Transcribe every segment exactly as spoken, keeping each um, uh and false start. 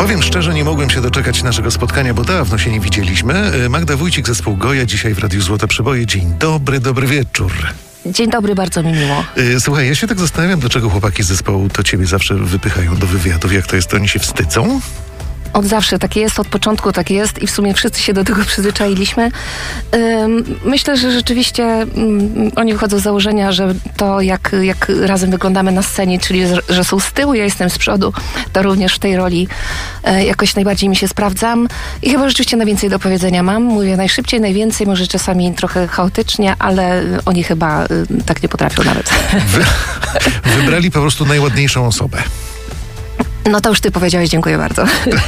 Powiem szczerze, nie mogłem się doczekać naszego spotkania, bo dawno się nie widzieliśmy. Magda Wójcik, zespół Goja, dzisiaj w Radiu Złote Przeboje. Dzień dobry, dobry wieczór. Dzień dobry, bardzo mi miło. Słuchaj, ja się tak zastanawiam, dlaczego chłopaki z zespołu to ciebie zawsze wypychają do wywiadów. Jak to jest, to oni się wstydzą? Od zawsze tak jest, od początku tak jest i w sumie wszyscy się do tego przyzwyczailiśmy. Ym, myślę, że rzeczywiście ym, oni wychodzą z założenia, że to jak, jak razem wyglądamy na scenie, czyli że, że są z tyłu, ja jestem z przodu, to również w tej roli y, jakoś najbardziej mi się sprawdzam i chyba rzeczywiście najwięcej do powiedzenia mam. Mówię najszybciej, najwięcej, może czasami trochę chaotycznie, ale oni chyba y, tak nie potrafią nawet. Wy, wybrali po prostu najładniejszą osobę. No to już ty powiedziałeś, dziękuję bardzo.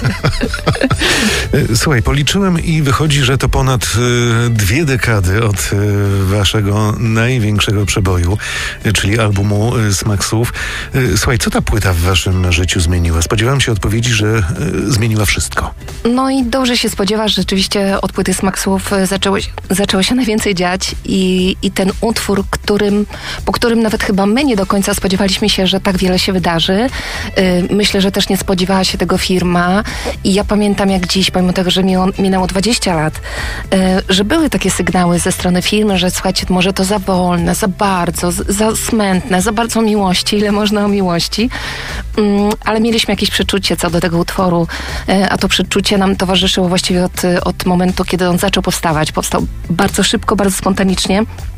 Słuchaj, policzyłem i wychodzi, że to ponad y, dwie dekady od y, waszego największego przeboju, y, czyli albumu y, Smaksów. Y, słuchaj, co ta płyta w waszym życiu zmieniła? Spodziewałem się odpowiedzi, że y, zmieniła wszystko. No i dobrze się spodziewasz, rzeczywiście od płyty Smaksów zaczęło, zaczęło się najwięcej dziać i, i ten utwór, którym, po którym nawet chyba my nie do końca spodziewaliśmy się, że tak wiele się wydarzy. Y, myślę, że też nie spodziewała się tego firma i ja pamiętam jak dziś, pomimo tego, że minęło dwadzieścia lat, że były takie sygnały ze strony firmy, że słuchajcie, może to za wolne, za bardzo, za smętne, za bardzo miłości, ile można o miłości, ale mieliśmy jakieś przeczucie co do tego utworu, a to przeczucie nam towarzyszyło właściwie od, od momentu, kiedy on zaczął powstawać. Powstał bardzo szybko, bardzo spontanicznie.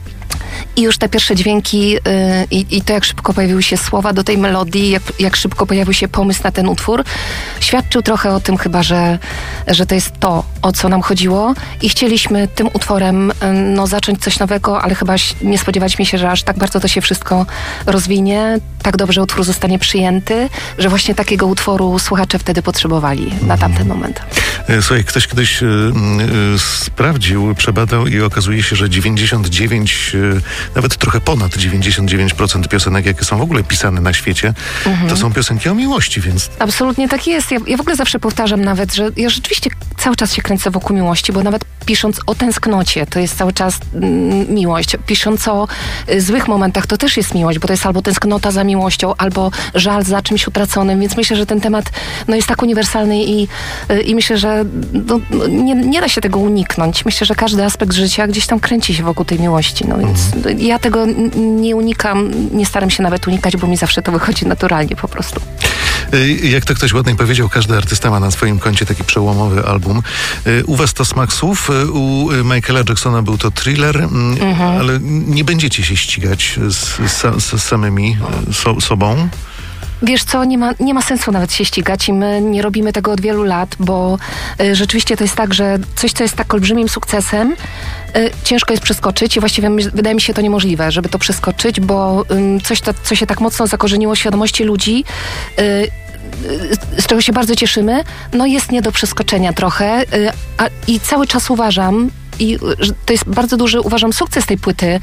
I już te pierwsze dźwięki yy, i, i to, jak szybko pojawiły się słowa do tej melodii, jak, jak szybko pojawił się pomysł na ten utwór, świadczył trochę o tym chyba, że, że to jest to, o co nam chodziło i chcieliśmy tym utworem yy, no, zacząć coś nowego, ale chyba nie spodziewaliśmy się, że aż tak bardzo to się wszystko rozwinie, tak dobrze utwór zostanie przyjęty, że właśnie takiego utworu słuchacze wtedy potrzebowali na tamten moment. Słuchaj, ktoś kiedyś yy, yy, sprawdził, przebadał i okazuje się, że dziewięćdziesiąt dziewięć yy, nawet trochę ponad dziewięćdziesiąt dziewięć procent piosenek, jakie są w ogóle pisane na świecie, mhm. to są piosenki o miłości, więc... Absolutnie tak jest. Ja, ja w ogóle zawsze powtarzam nawet, że ja rzeczywiście cały czas się kręcę wokół miłości, bo nawet pisząc o tęsknocie, to jest cały czas mm, miłość. Pisząc o y, złych momentach, to też jest miłość, bo to jest albo tęsknota za miłością, albo żal za czymś utraconym, więc myślę, że ten temat no, jest tak uniwersalny i, y, i myślę, że no, nie, nie da się tego uniknąć. Myślę, że każdy aspekt życia gdzieś tam kręci się wokół tej miłości, no więc mhm. ja tego nie unikam, nie staram się nawet unikać, bo mi zawsze to wychodzi naturalnie po prostu. Jak to ktoś ładnie powiedział, każdy artysta ma na swoim koncie taki przełomowy album. U was to Smaksów, u Michaela Jacksona był to Thriller, mhm. ale nie będziecie się ścigać z, z, z samymi so, sobą? Wiesz co, nie ma, nie ma sensu nawet się ścigać i my nie robimy tego od wielu lat, bo y, rzeczywiście to jest tak, że coś, co jest tak olbrzymim sukcesem, y, ciężko jest przeskoczyć i właściwie my, wydaje mi się to niemożliwe, żeby to przeskoczyć, bo y, coś, to, co się tak mocno zakorzeniło w świadomości ludzi, y, z czego się bardzo cieszymy, no jest nie do przeskoczenia trochę y, a, i cały czas uważam, i to jest bardzo duży, uważam, sukces tej płyty.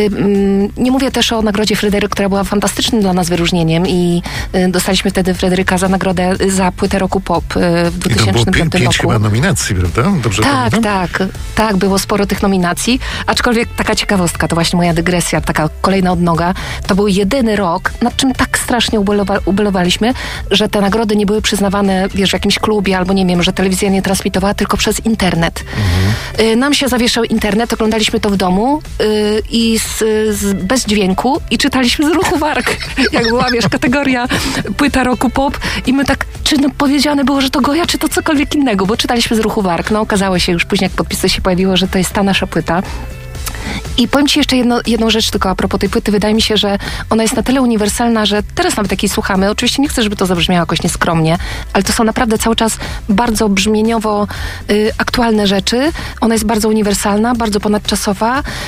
Nie mówię też o nagrodzie Fryderyk, która była fantastycznym dla nas wyróżnieniem i dostaliśmy wtedy Fryderyka za nagrodę za płytę roku pop w dwa tysiące piątym roku. I to było pięć chyba nominacji, prawda? Dobrze tak, pamiętam? tak. Tak, było sporo tych nominacji. Aczkolwiek taka ciekawostka, to właśnie moja dygresja, taka kolejna odnoga. To był jedyny rok, nad czym tak strasznie ubolewa, ubelowaliśmy, że te nagrody nie były przyznawane, wiesz, w jakimś klubie albo nie wiem, że telewizja nie transmitowała, tylko przez internet. Mhm. Nam się zawieszał internet, oglądaliśmy to w domu yy, i z, z, bez dźwięku i czytaliśmy z ruchu warg, jak była, wiesz, kategoria płyta roku pop i my tak, czy no, powiedziane było, że to Goja, czy to cokolwiek innego, bo czytaliśmy z ruchu warg. No okazało się już później, jak podpisy się pojawiło, że to jest ta nasza płyta. I powiem ci jeszcze jedno, jedną rzecz tylko a propos tej płyty. Wydaje mi się, że ona jest na tyle uniwersalna, że teraz nawet jak jej słuchamy, oczywiście nie chcę, żeby to zabrzmiało jakoś nieskromnie, ale to są naprawdę cały czas bardzo brzmieniowo y, aktualne rzeczy. Ona jest bardzo uniwersalna, bardzo ponadczasowa